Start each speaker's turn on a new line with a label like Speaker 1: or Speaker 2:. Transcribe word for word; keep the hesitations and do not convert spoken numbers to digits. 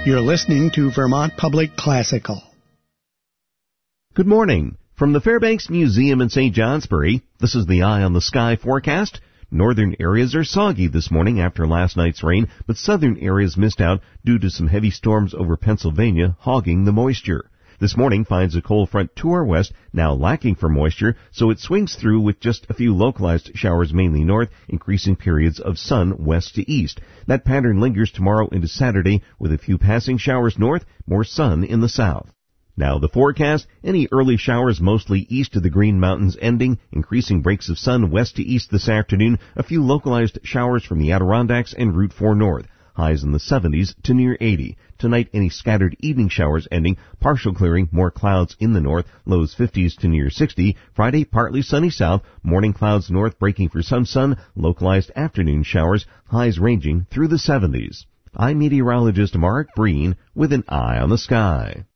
Speaker 1: You're listening to Vermont Public Classical.
Speaker 2: Good morning. From the Fairbanks Museum in Saint Johnsbury, this is the Eye on the Sky forecast. Northern areas are soggy this morning after last night's rain, but southern areas missed out due to some heavy storms over Pennsylvania hogging the moisture. This morning finds a cold front to our west, now lacking for moisture, so it swings through with just a few localized showers mainly north, increasing periods of sun west to east. That pattern lingers tomorrow into Saturday with a few passing showers north, more sun in the south. Now the forecast, any early showers mostly east of the Green Mountains ending, increasing breaks of sun west to east this afternoon, a few localized showers from the Adirondacks and Route four north. Highs in the seventies to near eighty. Tonight, any scattered evening showers ending, partial clearing, more clouds in the north, lows fifties to near sixty. Friday, partly sunny south, morning clouds north breaking for some sun, localized afternoon showers, highs ranging through the seventies. I'm meteorologist Mark Breen with an Eye on the Sky.